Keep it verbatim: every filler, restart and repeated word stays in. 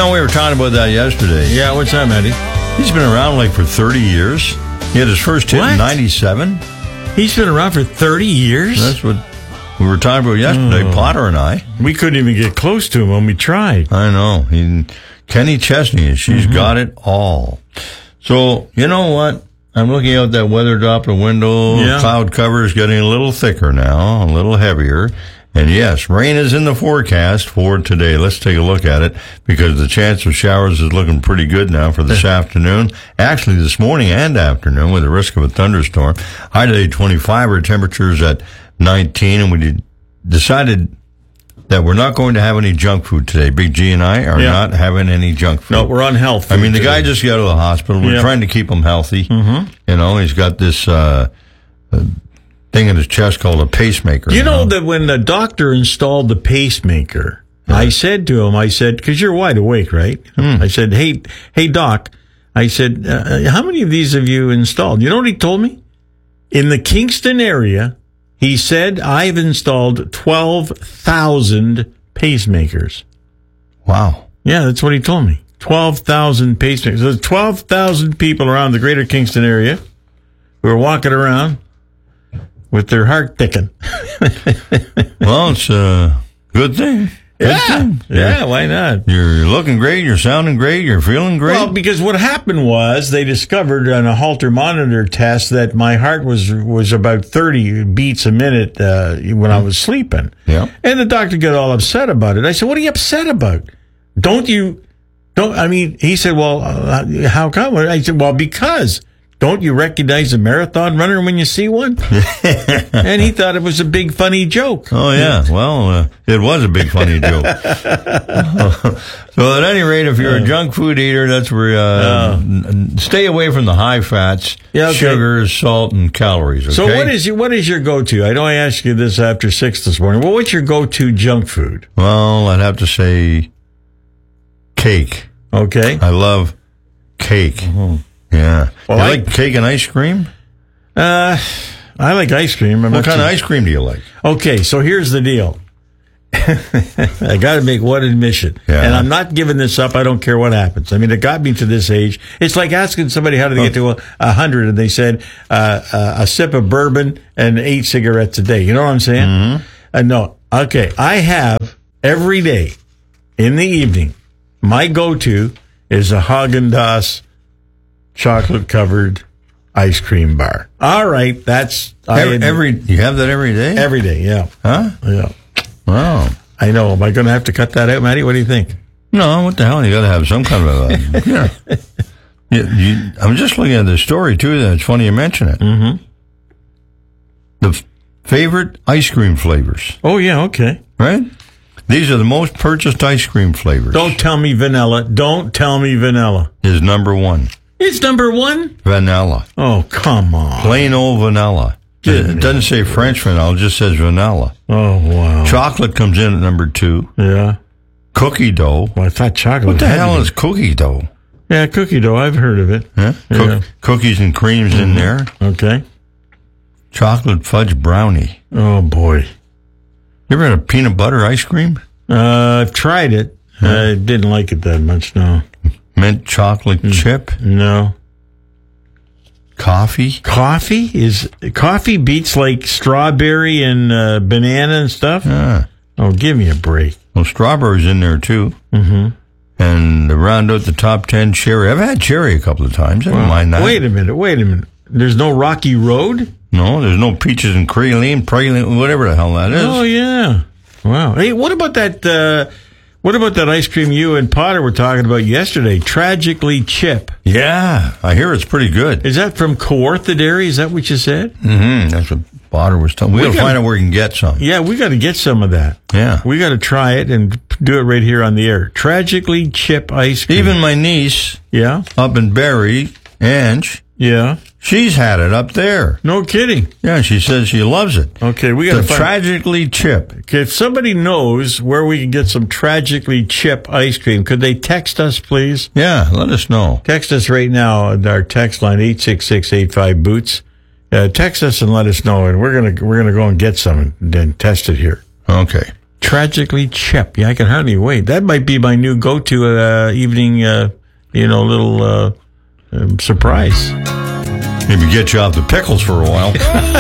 know, we were talking about that yesterday. Yeah, what's that, Matty? He's been around like for thirty years. He had his first hit What? in ninety-seven. He's been around for thirty years? That's what we were talking about yesterday, Oh. Potter and I. We couldn't even get close to him when we tried. I know. He, Kenny Chesney, she's Mm-hmm. got it all. So, you know what? I'm looking out that weather Doppler window. Yeah. Cloud cover is getting a little thicker now, a little heavier. And yes, rain is in the forecast for today. Let's take a look at it because the chance of showers is looking pretty good now for this afternoon. Actually, this morning and afternoon with the risk of a thunderstorm. High today twenty-five, our temperatures at nineteen, and we did, decided that we're not going to have any junk food today. Big G and I are Yeah. not having any junk food. No, we're on health I food mean, the today. guy just got out of the hospital. We're Yeah. trying to keep him healthy. Mm-hmm. You know, he's got this uh, uh, thing in his chest called a pacemaker. You know that when the doctor installed the pacemaker, Yeah. I said to him, I said, because you're wide awake, right? Hmm. I said, hey, hey, doc, I said, uh, how many of these have you installed? You know what he told me? In the Kingston area, he said, I've installed twelve thousand pacemakers. Wow. Yeah, that's what he told me. twelve thousand pacemakers. There's twelve thousand people around the greater Kingston area who are walking around with their heart ticking. Well, it's a good thing. Good Yeah, thing. yeah, why not? You're looking great. You're sounding great. You're feeling great. Well, because what happened was they discovered on a Holter monitor test that my heart was was about thirty beats a minute uh, when I was sleeping. Yeah. And the doctor got all upset about it. I said, "What are you upset about? Don't you? Don't I mean?" He said, "Well, uh, how come?" I said, "Well, because." Don't you recognize a marathon runner when you see one? And he thought it was a big, funny joke. Oh, yeah. Well, uh, it was a big, funny joke. So, at any rate, if you're a junk food eater, that's where, uh, n- stay away from the high fats, Yeah, okay. sugars, salt, and calories. Okay? So what is your, what is your go-to? I know I asked you this after six this morning. Well, what's your go-to junk food? Well, I'd have to say cake. Okay. I love cake. Mm-hmm. Yeah. Well, you I- like cake and ice cream? Uh, I like ice cream. I'm What not kind too- of ice cream do you like? Okay, so here's the deal. I got to make one admission, Yeah. and I'm not giving this up. I don't care what happens. I mean, it got me to this age. It's like asking somebody how did they get to a, a hundred, and they said uh, uh, a sip of bourbon and eight cigarettes a day. You know what I'm saying? Mm-hmm. Uh, no, okay. I have every day in the evening. My go-to is a Haagen-Dazs chocolate-covered ice cream bar. All right, that's I Every, admit- every you have that every day? every day. Yeah, Huh? yeah. Wow. I know. Am I going to have to cut that out, Matty? What do you think? No, what the hell? You got to have some kind of a. Yeah. You, you, I'm just looking at the story too. That it's funny you mention it. Mm-hmm. The f- favorite ice cream flavors, Oh, yeah, okay. right? These are the most purchased ice cream flavors. Don't tell me vanilla. Don't tell me vanilla. Is number one It's number one? vanilla, Oh, come on. plain old vanilla. It, it doesn't say French vanilla; it just says vanilla. Oh, wow. Chocolate comes in at number two. Yeah. Cookie dough. Well, I thought chocolate. What the had hell to is cookie dough? be- Yeah, cookie dough. I've heard of it. Huh? Yeah. Cook, cookies and creams in there. Okay. Chocolate fudge brownie. Oh, boy. You ever had a peanut butter ice cream? Uh, I've tried it. I didn't like it that much, no. Mint chocolate chip? No. Coffee? Coffee? is Coffee beats like strawberry and uh, banana and stuff? Yeah. Oh, give me a break. Well, strawberries in there too. Mm-hmm. And to round out the top ten, cherry. I've had cherry a couple of times. I don't mind that. Wait a minute. Wait a minute. There's no Rocky Road? No, there's no peaches and praline, praline, whatever the hell that is. Oh, yeah. Wow. Hey, what about that, uh, what about that ice cream you and Potter were talking about yesterday? Tragically Chip. Yeah, I hear it's pretty good. Is that from Kawartha Dairy? Is that what you said? Mm-hmm. That's what Potter was telling me. We We'll gotta- find out where we can get some. Yeah, we got to get some of that. Yeah. We got to try it and do it right here on the air. Tragically Chip ice cream. Even my niece Yeah? up in Barrie, Ange, Yeah. she's had it up there. No kidding. Yeah, she says she loves it. Okay, we got The to find... Tragically Chip. Okay, if somebody knows where we can get some Tragically Chip ice cream, could they text us, please? Yeah, let us know. Text us right now at our text line, eight six six, eight five, boots. Uh, text us and let us know, and we're gonna we're gonna go and get some and then test it here. Okay. Tragically Chip. Yeah, I can hardly wait. That might be my new go-to uh, evening, uh, you know, little uh, um, surprise. Maybe get you off the pickles for a while.